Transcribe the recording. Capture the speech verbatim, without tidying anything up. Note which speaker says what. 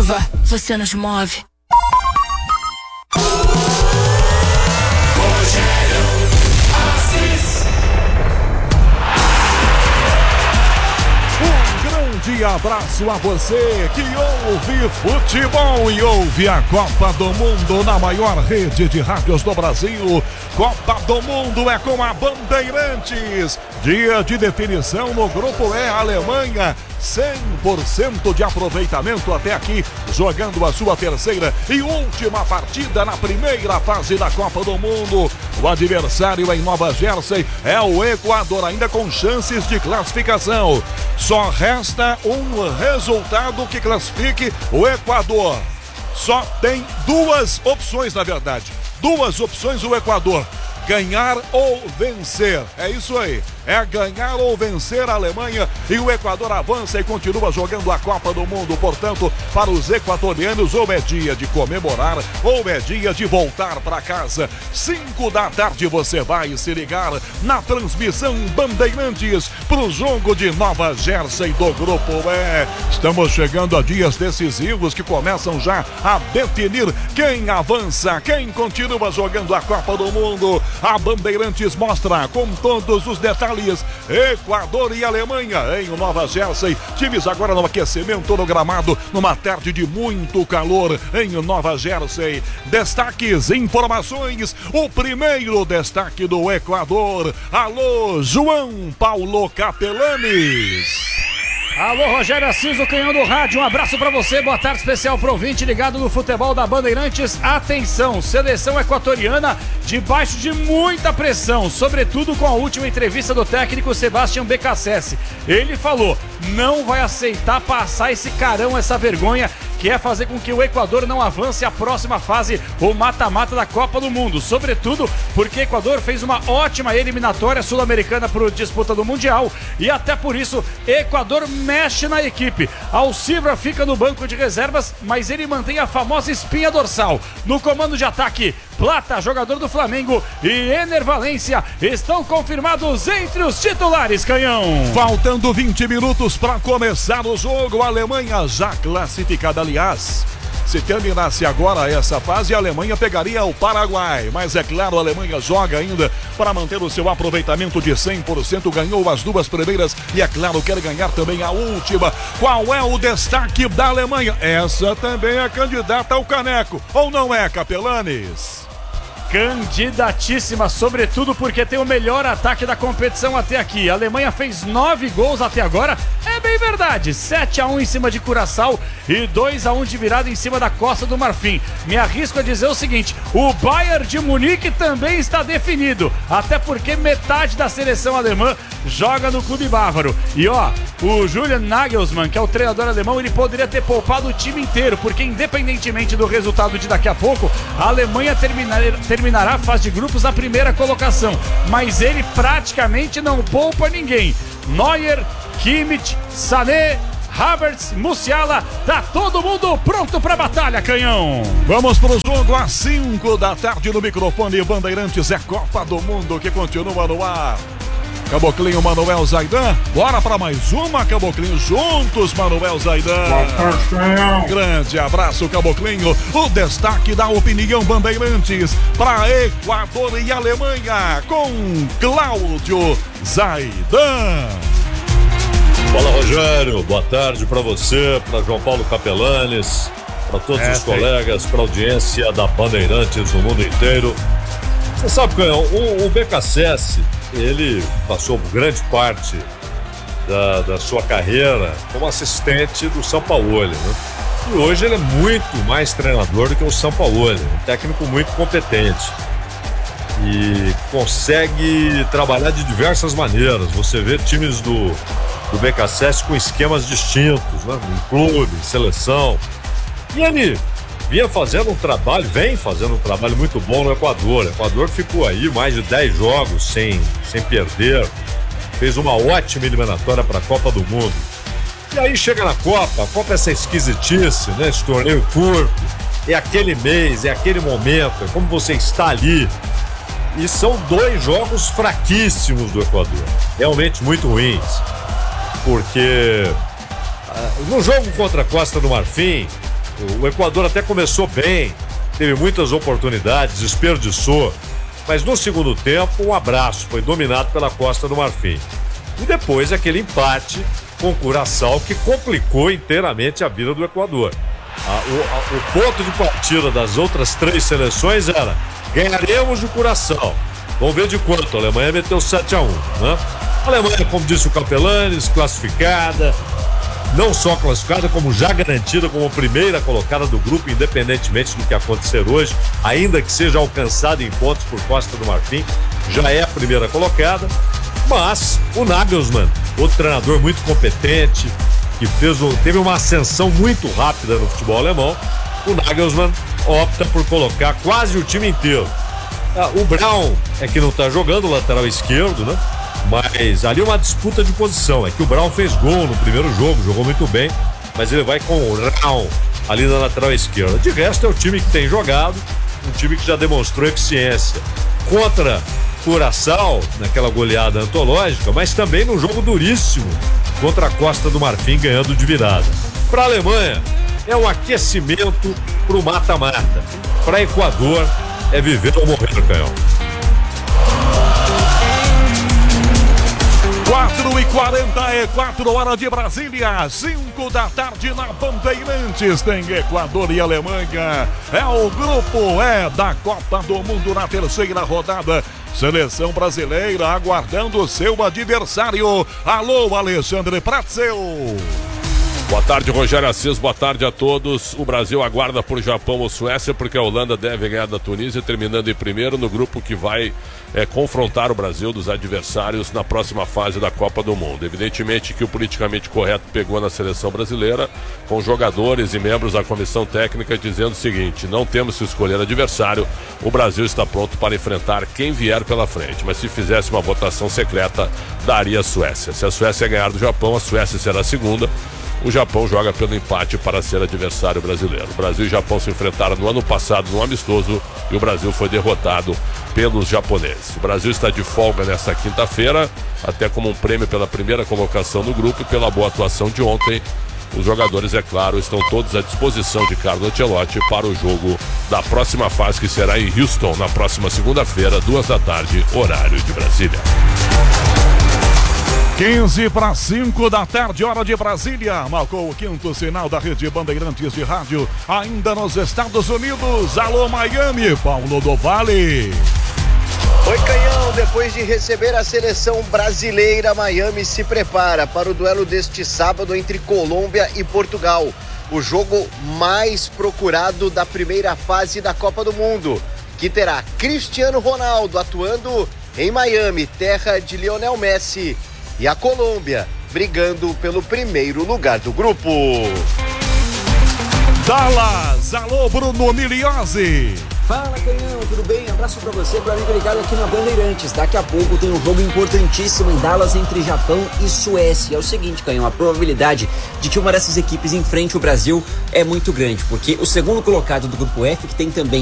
Speaker 1: curva, você nos move.
Speaker 2: Um abraço a você que ouve futebol e ouve a Copa do Mundo na maior rede de rádios do Brasil. Copa do Mundo é com a Bandeirantes. Dia de definição no grupo E, Alemanha. cem por cento de aproveitamento até aqui, jogando a sua terceira e última partida na primeira fase da Copa do Mundo. O adversário em Nova Jersey é o Equador, ainda com chances de classificação. Só resta um resultado que classifique o Equador. Só tem duas opções, na verdade. Duas opções o Equador. Ganhar ou vencer. É isso aí. É ganhar ou vencer a Alemanha e o Equador avança e continua jogando a Copa do Mundo. Portanto, para os equatorianos, ou é dia de comemorar ou é dia de voltar para casa. Cinco da tarde você vai se ligar na transmissão Bandeirantes para o jogo de Nova Jersey do Grupo E. Estamos chegando a dias decisivos que começam já a definir quem avança, quem continua jogando a Copa do Mundo. A Bandeirantes mostra com todos os detalhes Equador e Alemanha em Nova Jersey. Times agora no aquecimento no gramado, numa tarde de muito calor em Nova Jersey. Destaques, informações. O primeiro destaque do Equador. Alô, João Paulo Capelanes.
Speaker 3: Alô, Rogério Assis, o canhão do rádio, um abraço pra você, boa tarde especial pro ouvinte ligado no futebol da Bandeirantes. Atenção, seleção equatoriana debaixo de muita pressão, sobretudo com a última entrevista do técnico Sebastián Beccacece. Ele falou, não vai aceitar passar esse carão, essa vergonha, que é fazer com que o Equador não avance à próxima fase, o mata-mata da Copa do Mundo, sobretudo porque o Equador fez uma ótima eliminatória sul-americana para a disputa do Mundial e até por isso Equador mexe na equipe. Alcibra fica no banco de reservas, mas ele mantém a famosa espinha dorsal. No comando de ataque, Plata, jogador do Flamengo, e Ener Valência estão confirmados entre os titulares, canhão.
Speaker 2: Faltando vinte minutos para começar o jogo, a Alemanha já classificada, aliás. Se terminasse agora essa fase, a Alemanha pegaria o Paraguai. Mas é claro, a Alemanha joga ainda para manter o seu aproveitamento de cem por cento. Ganhou as duas primeiras e, é claro, quer ganhar também a última. Qual é o destaque da Alemanha? Essa também é candidata ao caneco. Ou não é, Capelanes?
Speaker 3: Candidatíssima, sobretudo porque tem o melhor ataque da competição até aqui. A Alemanha fez nove gols até agora, é bem verdade, sete a um em cima de Curaçao e dois a um de virada em cima da Costa do Marfim. Me arrisco a dizer o seguinte, o Bayern de Munique também está definido, até porque metade da seleção alemã joga no clube bávaro. E ó, o Julian Nagelsmann, que é o treinador alemão, ele poderia ter poupado o time inteiro, porque independentemente do resultado de daqui a pouco, a Alemanha terminar, terminará a fase de grupos na primeira colocação, mas ele praticamente não poupa ninguém. Neuer, Kimmich, Sané, Havertz, Musiala, tá todo mundo pronto pra batalha, canhão.
Speaker 2: Vamos pro jogo às cinco da tarde no microfone Bandeirantes, é Copa do Mundo que continua no ar. Caboclinho, Manuel Zaidan, bora pra mais uma, Caboclinho, juntos, Manuel Zaidan. Grande abraço, Caboclinho. O destaque da opinião Bandeirantes para Equador e Alemanha com Cláudio Zaidan.
Speaker 4: Fala, Rogério, boa tarde para você, para João Paulo Capelanes, para todos é, os colegas, para a audiência da Bandeirantes no mundo inteiro. Você sabe, Canhão, o, o Beccacece, ele passou grande parte da, da sua carreira como assistente do Sampaoli, né? E hoje ele é muito mais treinador do que o Sampaoli, um técnico muito competente e consegue trabalhar de diversas maneiras. Você vê times do, do Beccacece com esquemas distintos, né? Em clube, em seleção, e ele vinha fazendo um trabalho, vem fazendo um trabalho muito bom no Equador. O Equador ficou aí mais de dez jogos sem, sem perder, fez uma ótima eliminatória para a Copa do Mundo. E aí chega na Copa, a Copa é essa esquisitice, né? Esse torneio curto, é aquele mês, é aquele momento, é como você está ali. E são dois jogos fraquíssimos do Equador, realmente muito ruins, porque uh, no jogo contra a Costa do Marfim, O Equador até começou bem, teve muitas oportunidades, desperdiçou, mas no segundo tempo um abraço, foi dominado pela Costa do Marfim. E depois aquele empate com Curaçao que complicou inteiramente a vida do Equador. Ah, o, a, o ponto de partida das outras três seleções era: ganharemos de Curaçao. Vamos ver de quanto. A Alemanha meteu sete a um, né? A Alemanha, como disse o Capelanes, classificada, não só classificada, como já garantida como primeira colocada do grupo, independentemente do que acontecer hoje, ainda que seja alcançada em pontos por Costa do Marfim, já é a primeira colocada. Mas o Nagelsmann, outro treinador muito competente, que fez um, teve uma ascensão muito rápida no futebol alemão, o Nagelsmann opta por colocar quase o time inteiro. Ah, o Brown é que não está jogando, o lateral esquerdo, né? Mas ali é uma disputa de posição. É que o Brown fez gol no primeiro jogo, jogou muito bem, mas ele vai com o Brown ali na lateral esquerda. De resto, é o time que tem jogado, um time que já demonstrou eficiência contra Curaçao, naquela goleada antológica, mas também num jogo duríssimo contra a Costa do Marfim, ganhando de virada. Para a Alemanha, é um aquecimento para o mata-mata. Para Equador, é viver ou morrer, Canhão.
Speaker 2: quatro e quarenta e quatro hora de Brasília, cinco da tarde na Bandeirantes, tem Equador e Alemanha. É o grupo E da Copa do Mundo na terceira rodada. Seleção brasileira aguardando o seu adversário. Alô, Alexandre Pratzeu.
Speaker 1: Boa tarde, Rogério Assis, boa tarde a todos. O Brasil aguarda por Japão ou Suécia, porque a Holanda deve ganhar da Tunísia, terminando em primeiro no grupo que vai é, confrontar o Brasil dos adversários na próxima fase da Copa do Mundo. Evidentemente que o politicamente correto pegou na seleção brasileira, com jogadores e membros da comissão técnica dizendo o seguinte: não temos que escolher adversário, o Brasil está pronto para enfrentar quem vier pela frente. Mas se fizesse uma votação secreta, daria a Suécia. Se a Suécia ganhar do Japão, a Suécia será a segunda. O Japão joga pelo empate para ser adversário brasileiro. O Brasil e o Japão se enfrentaram no ano passado no amistoso e o Brasil foi derrotado pelos japoneses. O Brasil está de folga nesta quinta-feira, até como um prêmio pela primeira colocação no grupo e pela boa atuação de ontem. Os jogadores, é claro, estão todos à disposição de Carlo Ancelotti para o jogo da próxima fase, que será em Houston, na próxima segunda-feira, duas da tarde, horário de Brasília.
Speaker 2: quinze para cinco da tarde, hora de Brasília. Marcou o quinto sinal da Rede Bandeirantes de Rádio, ainda nos Estados Unidos. Alô, Miami, Paulo do Vale.
Speaker 5: Oi, Canhão. Depois de receber a seleção brasileira, Miami se prepara para o duelo deste sábado entre Colômbia e Portugal. O jogo mais procurado da primeira fase da Copa do Mundo, que terá Cristiano Ronaldo atuando em Miami, terra de Lionel Messi, e a Colômbia brigando pelo primeiro lugar do grupo.
Speaker 2: Dallas, alô, Bruno Miliose.
Speaker 6: Fala, Canhão, tudo bem? Abraço pra você, pra amigo ligado aqui na Bandeirantes. Daqui a pouco tem um jogo importantíssimo em Dallas entre Japão e Suécia. É o seguinte, Canhão, a probabilidade de que uma dessas equipes enfrente o Brasil é muito grande, porque o segundo colocado do grupo F, que tem também